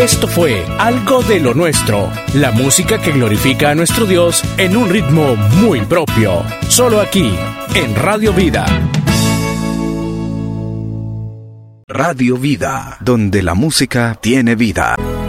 Esto fue Algo de lo Nuestro, la música que glorifica a nuestro Dios en un ritmo muy propio. Solo aquí, en Radio Vida. Radio Vida, donde la música tiene vida.